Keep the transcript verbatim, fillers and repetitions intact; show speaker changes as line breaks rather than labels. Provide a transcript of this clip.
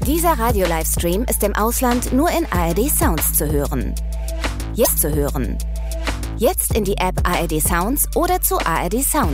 Dieser Radio-Livestream ist im Ausland nur in A R D Sounds zu hören. Jetzt zu hören. Jetzt in die App A R D Sounds oder zu A R D Sound